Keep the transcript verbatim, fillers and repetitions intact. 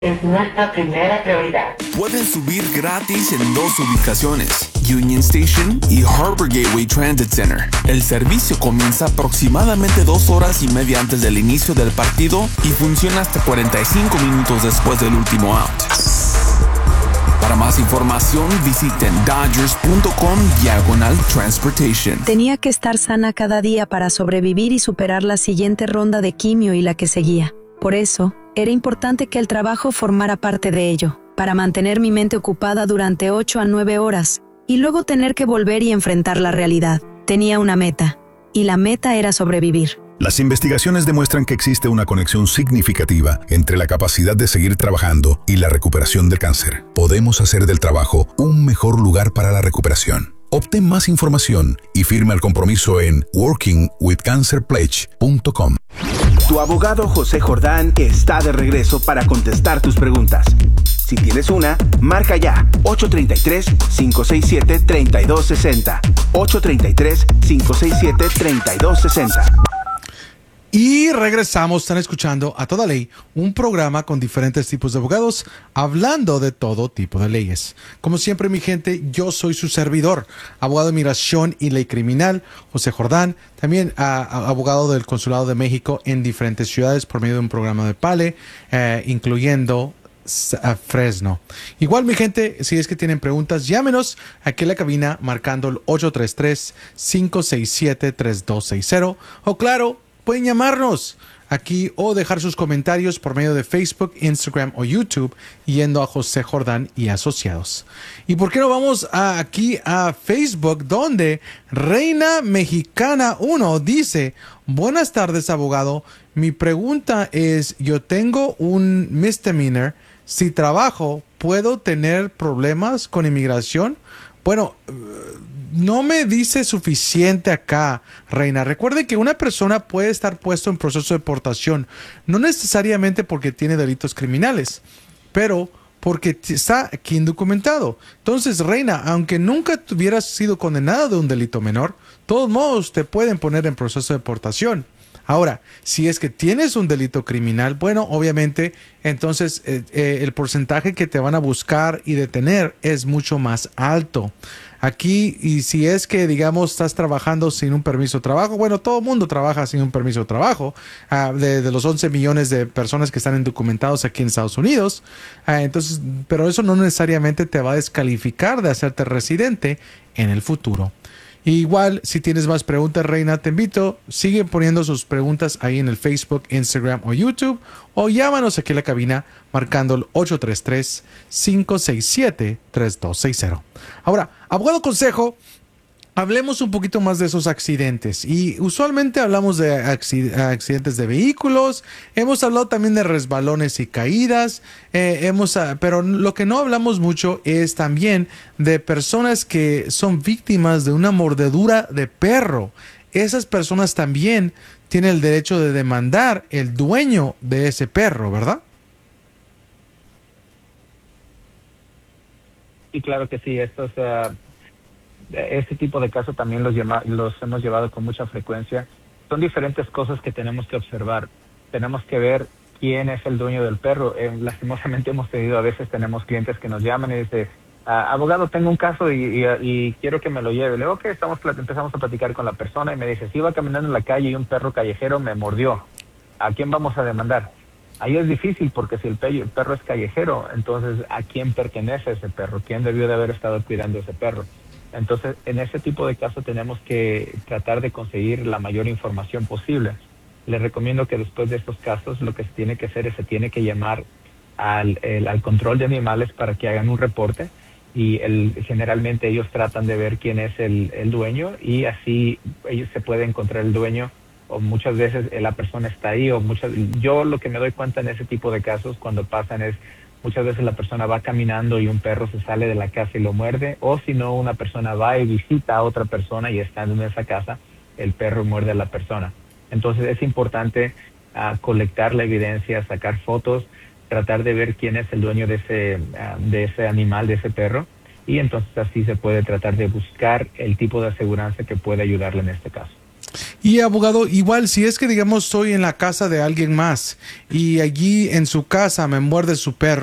es nuestra primera prioridad. Pueden subir gratis en dos ubicaciones, Union Station y Harbor Gateway Transit Center. El servicio comienza aproximadamente dos horas y media antes del inicio del partido y funciona hasta cuarenta y cinco minutos después del último out. Para más información, visiten dodgers.com diagonal transportation. Tenía que estar sana cada día para sobrevivir y superar la siguiente ronda de quimio y la que seguía. Por eso, era importante que el trabajo formara parte de ello, para mantener mi mente ocupada durante ocho a nueve horas, y luego tener que volver y enfrentar la realidad. Tenía una meta, y la meta era sobrevivir. Las investigaciones demuestran que existe una conexión significativa entre la capacidad de seguir trabajando y la recuperación del cáncer. Podemos hacer del trabajo un mejor lugar para la recuperación. Obtén más información y firma el compromiso en working with cancer pledge punto com. Tu abogado José Jordán está de regreso para contestar tus preguntas. Si tienes una, marca ya ocho tres tres, cinco seis siete, tres dos seis cero. ocho tres tres, cinco seis siete, tres dos seis cero. Y regresamos, están escuchando A Toda Ley, un programa con diferentes tipos de abogados hablando de todo tipo de leyes. Como siempre, mi gente, yo soy su servidor, abogado de Inmigración y Ley Criminal, José Jordán, también a, a, abogado del Consulado de México en diferentes ciudades por medio de un programa de PALE, eh, incluyendo a Fresno. Igual, mi gente, si es que tienen preguntas, llámenos aquí en la cabina marcando el ocho tres tres, cinco seis siete, tres dos seis cero o claro, pueden llamarnos aquí o dejar sus comentarios por medio de Facebook, Instagram o YouTube yendo a José Jordán y Asociados. ¿Y por qué no vamos a, aquí a Facebook, donde Reina Mexicana uno dice: buenas tardes, abogado. Mi pregunta es, yo tengo un misdemeanor. Si trabajo, ¿puedo tener problemas con inmigración? Bueno, no me dice suficiente acá, Reina. Recuerde que una persona puede estar puesto en proceso de deportación, no necesariamente porque tiene delitos criminales, pero porque está aquí indocumentado. Entonces, Reina, aunque nunca tuvieras sido condenado de un delito menor, de todos modos te pueden poner en proceso de deportación. Ahora, si es que tienes un delito criminal, bueno, obviamente, entonces eh, eh, el porcentaje que te van a buscar y detener es mucho más alto. Aquí, y si es que, digamos, estás trabajando sin un permiso de trabajo, bueno, todo el mundo trabaja sin un permiso de trabajo, uh, de, de los once millones de personas que están indocumentados aquí en Estados Unidos, uh, entonces, pero eso no necesariamente te va a descalificar de hacerte residente en el futuro. Y igual, si tienes más preguntas, Reina, te invito, sigue poniendo sus preguntas ahí en el Facebook, Instagram o YouTube, o llámanos aquí a la cabina marcando el ocho tres tres, cinco seis siete, tres dos seis cero. Ahora, abogado consejo, hablemos un poquito más de esos accidentes. Y usualmente hablamos de accidentes de vehículos, hemos hablado también de resbalones y caídas, eh, hemos, pero lo que no hablamos mucho es también de personas que son víctimas de una mordedura de perro. Esas personas también tienen el derecho de demandar el dueño de ese perro, ¿verdad? Sí, claro que sí. Estos... Uh... Este tipo de casos también los, llama, los hemos llevado con mucha frecuencia. Son diferentes cosas que tenemos que observar. Tenemos que ver quién es el dueño del perro. Eh, lastimosamente hemos tenido, a veces tenemos clientes que nos llaman y dicen, ah, abogado, tengo un caso y, y, y quiero que me lo lleve. Le digo, ok, estamos, empezamos a platicar con la persona y me dice, si iba caminando en la calle y un perro callejero me mordió, ¿a quién vamos a demandar? Ahí es difícil porque si el, pe- el perro es callejero, entonces ¿a quién pertenece ese perro? ¿Quién debió de haber estado cuidando ese perro? Entonces, en ese tipo de casos tenemos que tratar de conseguir la mayor información posible. Les recomiendo que después de estos casos lo que se tiene que hacer es se tiene que llamar al, el, al control de animales para que hagan un reporte y el, generalmente ellos tratan de ver quién es el, el dueño y así ellos se puede encontrar el dueño o muchas veces la persona está ahí o muchas. Yo lo que me doy cuenta en ese tipo de casos cuando pasan es muchas veces la persona va caminando y un perro se sale de la casa y lo muerde, o si no, una persona va y visita a otra persona y estando en esa casa, el perro muerde a la persona. Entonces es importante uh, colectar la evidencia, sacar fotos, tratar de ver quién es el dueño de ese, uh, de ese animal, de ese perro, y entonces así se puede tratar de buscar el tipo de aseguranza que puede ayudarle en este caso. Y abogado, igual si es que digamos estoy en la casa de alguien más y allí en su casa me muerde su perro,